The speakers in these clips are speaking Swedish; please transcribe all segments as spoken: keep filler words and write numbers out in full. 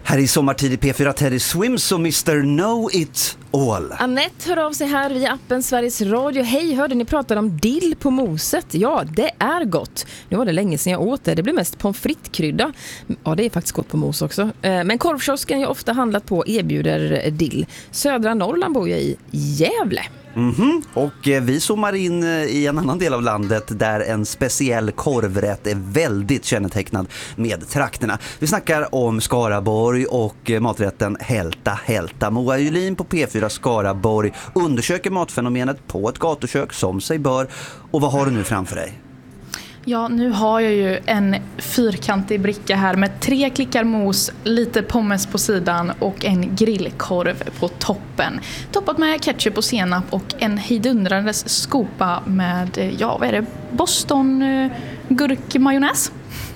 Här i sommartid i P fyra Teddy Swims och mister Know It All. Annette hör av sig här via appen Sveriges Radio. Hej, hörde ni pratar om dill på moset? Ja, det är gott. Nu var det länge sedan jag åt det. Det blir mest pommes frites-krydda. Ja, det är faktiskt gott på mos också. Men korvkiosken jag ofta handlat på erbjuder dill. Södra Norrland bor jag i, Gävle. Mm-hmm. Och eh, vi zoomar in eh, i en annan del av landet där en speciell korvrätt är väldigt kännetecknad med trakterna. Vi snackar om Skaraborg och eh, maträtten Hälta Hälta. Moa Julin på P fyra Skaraborg undersöker matfenomenet på ett gatukök som sig bör. Och vad har du nu framför dig? Ja, nu har jag ju en fyrkantig bricka här med tre klickar mos, lite pommes på sidan och en grillkorv på toppen. Toppat med ketchup och senap och en hejdundrandes skopa med, ja vad är det, Boston uh, gurkmajonnäs.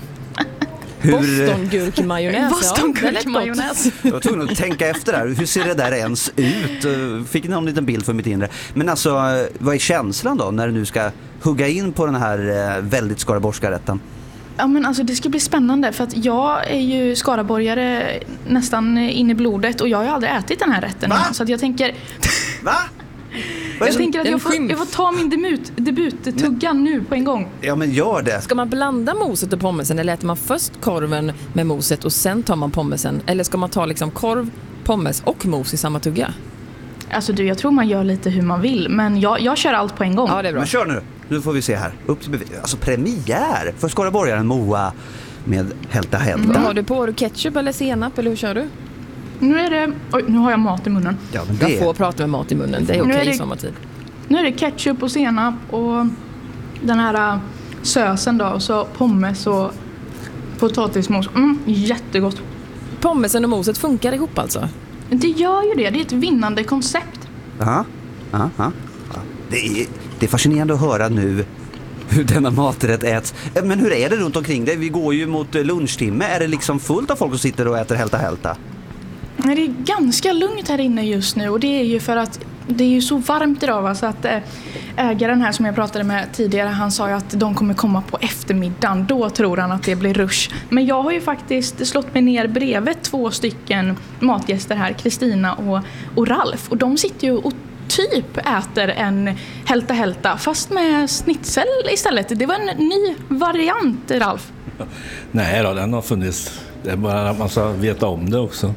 Hur... Boston gurkmajonnäs. Boston gurkmajonnäs. Jag var tvungen att tänka efter där. Hur ser det där ens ut? Fick ni en liten bild för mitt inre. Men alltså, vad är känslan då när du nu ska hugga in på den här väldigt skaraborgska rätten? Ja, men alltså det ska bli spännande för att jag är ju skaraborgare nästan in i blodet och jag har ju aldrig ätit den här rätten innan, så att jag tänker... Va? Jag tänker att jag får, jag får ta min debut, debuttugga nu på en gång. Ja, men gör det. Ska man blanda moset och pommesen eller äter man först korven med moset och sen tar man pommesen? Eller ska man ta liksom korv, pommes och mos i samma tugga? Alltså du, jag tror man gör lite hur man vill, men jag, jag kör allt på en gång. Ja, det är bra. Men kör nu. Nu får vi se här. Upp till bevis. Alltså premiär för skaraborgaren Moa med Hälta Hälta. Mm. Har du på du ketchup eller senap eller hur kör du? Nu är det... Oj, nu har jag mat i munnen. Ja, men det... Jag får prata med mat i munnen. Det är okej okay i sommartid. Nu är det ketchup och senap och den här uh, sösen då. Och så pommes och potatismos. Mm, jättegott. Pommesen och moset funkar ihop alltså? Det gör ju det. Det är ett vinnande koncept. Aha. Aha. Aha. Det är, det är fascinerande att höra nu hur denna maträtt äts. Men hur är det runt omkring det? Vi går ju mot lunchtimme. Är det liksom fullt av folk som sitter och äter Hälta Hälta? Det är ganska lugnt här inne just nu och det är ju för att det är ju så varmt idag va? Så att ägaren här som jag pratade med tidigare, han sa ju att de kommer komma på eftermiddagen, då tror han att det blir rush. Men jag har ju faktiskt slått mig ner bredvid två stycken matgäster här, Kristina och, och Ralf, och de sitter ju och typ äter en Hälta Hälta fast med schnitzel istället. Det var en ny variant, Ralf. Nej då, den har funnits. Det är bara att man ska veta om det också.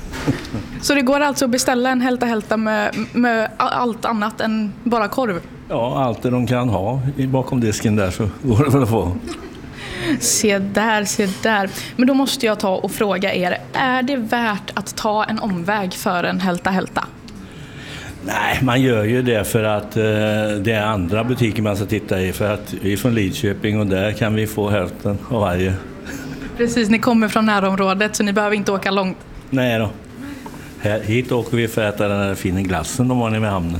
Så det går alltså att beställa en Hälta Hälta med, med allt annat än bara korv? Ja, allt det de kan ha bakom disken där så går det väl att få. Se där, se där. Men då måste jag ta och fråga er, är det värt att ta en omväg för en Hälta Hälta? Nej, man gör ju det för att eh, det är andra butiker man ska titta i, för att vi är från Lidköping och där kan vi få hälften av varje. Precis, ni kommer från närområdet så ni behöver inte åka långt. Nej då. Här, hit åker vi för att äta den här fina glassen de har nere med hamnen.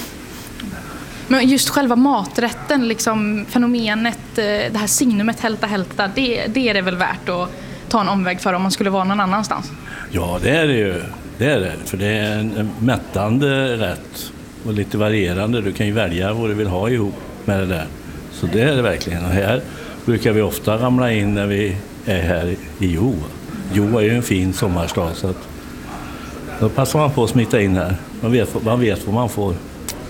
Men just själva maträtten, liksom fenomenet, det här signumet Hälta Hälta, det, det är det väl värt att ta en omväg för om man skulle vara någon annanstans? Ja, det är det ju. Det är det, för det är en mättande rätt och lite varierande. Du kan ju välja vad du vill ha ihop med det där. Så det är det verkligen. Och här brukar vi ofta ramla in när vi är här i Jo. Jo är ju en fin sommarstad så att då passar man på att smita in här. Man vet, man vet vad man får.